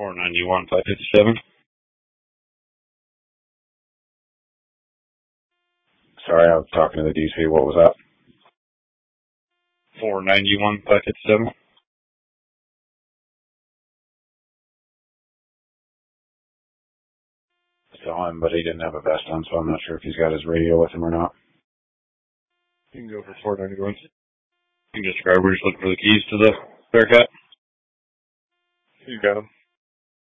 491, 557. Sorry, I was talking to the DC. What was that? 491, 557. Saw him, but he didn't have a vest on, so I'm not sure if he's got his radio with him or not. You can go for 491. You can describe, we're just looking for the keys to the Bearcat. You got them.